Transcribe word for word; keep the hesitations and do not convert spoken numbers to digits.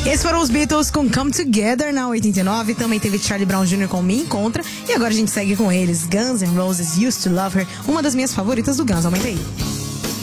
Esses foram os Beatles com Come Together na oitenta e nove. Também teve Charlie Brown Júnior com Me Encontra. E agora a gente segue com eles, Guns N' Roses, Used to Love Her, uma das minhas favoritas do Guns. Aumenta aí.